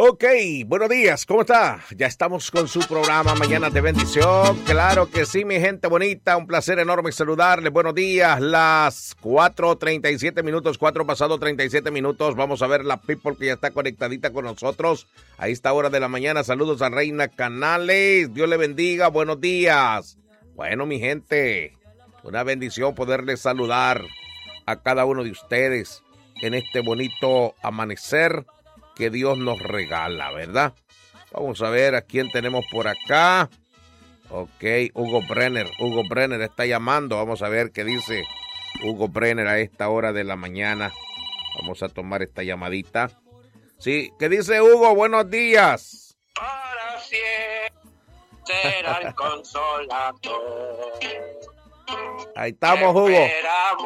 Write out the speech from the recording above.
Ok, buenos días, ¿cómo está? Ya estamos con su programa Mañanas de Bendición. Claro que sí, mi gente bonita, un placer enorme saludarles. Buenos días, las 4:37 minutos, 4 pasado 37 minutos. Vamos a ver la people que ya está conectadita con nosotros a esta hora de la mañana. Saludos a Reina Canales, Dios le bendiga, buenos días. Bueno, mi gente, una bendición poderles saludar a cada uno de ustedes en este bonito amanecer que Dios nos regala, ¿verdad? Vamos a ver a quién tenemos por acá. Ok, Hugo Brenner está llamando. Vamos a ver qué dice Hugo Brenner a esta hora de la mañana. Vamos a tomar esta llamadita. Sí, ¿qué dice Hugo? Buenos días. Para siempre será el consolador. Ahí estamos, Hugo.